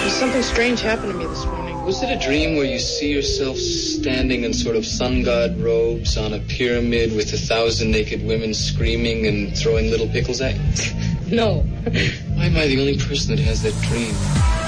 Something strange happened to me this morning. Was it a dream where you see yourself standing in sort of sun god robes on a pyramid with 1,000 naked women screaming and throwing little pickles at you? No. Why am I the only person that has that dream?